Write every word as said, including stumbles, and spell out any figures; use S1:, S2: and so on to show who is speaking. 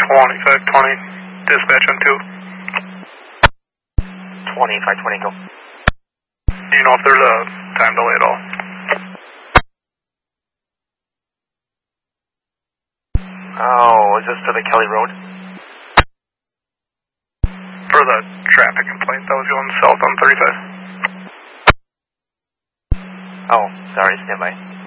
S1: twenty-five twenty, dispatch on two.
S2: twenty-five twenty, go.
S1: Do you know if there's a time delay at all?
S2: Oh, is this to the Kelly Road?
S1: For the traffic complaint that was going south on thirty-five.
S2: Oh, sorry, stand by.